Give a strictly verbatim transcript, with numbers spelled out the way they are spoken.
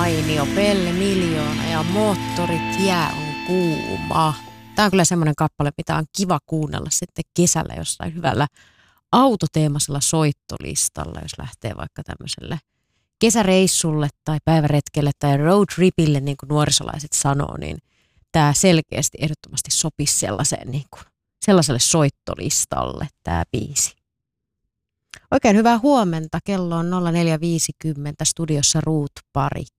mainio, pelle miljoona ja moottoritie on kuuma. Tämä on kyllä semmoinen kappale, mitä on kiva kuunnella sitten kesällä jossain hyvällä autoteemasella soittolistalla, jos lähtee vaikka tämmöiselle kesäreissulle tai päiväretkelle tai roadtripille, niin kuin nuorisolaiset sanoo, niin tämä selkeästi ehdottomasti sopisi sellaiseen, niin kuin, sellaiselle soittolistalle tämä biisi. Oikein hyvää huomenta. Kello on nolla neljä viisikymmentä studiossa Ruut Parik.